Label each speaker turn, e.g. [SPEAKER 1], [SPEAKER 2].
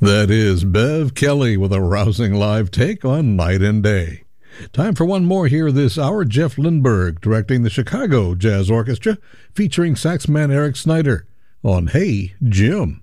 [SPEAKER 1] That is Bev Kelly with a rousing live take on Night and Day. Time for one more here this hour. Jeff Lindberg directing the Chicago Jazz Orchestra featuring saxman Eric Snyder on Hey Jim.